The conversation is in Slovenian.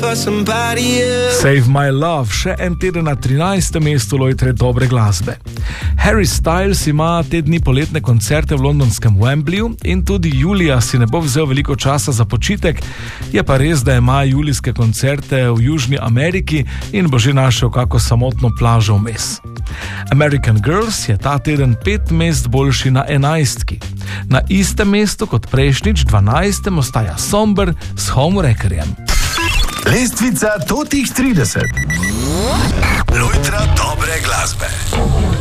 Save My Love, še en teden na 13. mestu lojtre dobre glasbe. Harry Styles ima te dni poletne koncerte v londonskem Wembleyju in tudi julija si ne bo vzel veliko časa za počitek, je pa res, da ima julijske koncerte v Južni Ameriki in bo že našel kako samotno plažo vmes. American Girls je ta teden 5 mest boljši na 11. Na istem mestu kot prejšnjič, 12. ostaja Somber s Homewreckerjem. Lestvica totih 30. Lojtra dobre glasbe.